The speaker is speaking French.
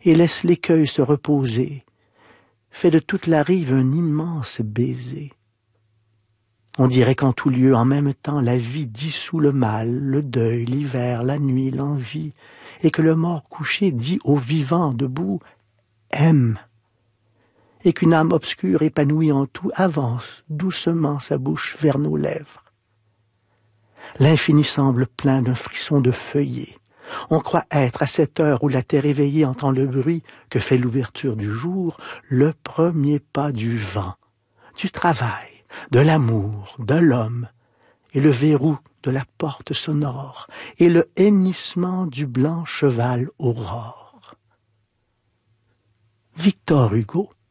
et laisse l'écueil se reposer, fait de toute la rive un immense baiser. On dirait qu'en tout lieu, en même temps, la vie dissout le mal, le deuil, l'hiver, la nuit, l'envie, et que le mort couché dit au vivant debout « aime », et qu'une âme obscure épanouie en tout avance doucement sa bouche vers nos lèvres. L'infini semble plein d'un frisson de feuillet. On croit être à cette heure où la terre éveillée entend le bruit que fait l'ouverture du jour, le premier pas du vent, du travail, de l'amour, de l'homme, et le verrou de la porte sonore, et le hennissement du blanc cheval aurore. Victor Hugo.